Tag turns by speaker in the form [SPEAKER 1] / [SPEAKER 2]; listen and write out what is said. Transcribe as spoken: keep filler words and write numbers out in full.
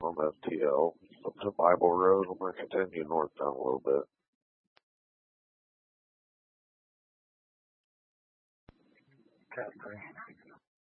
[SPEAKER 1] from F T L up to Bible Road. I'm going to continue northbound a little bit.
[SPEAKER 2] Copy.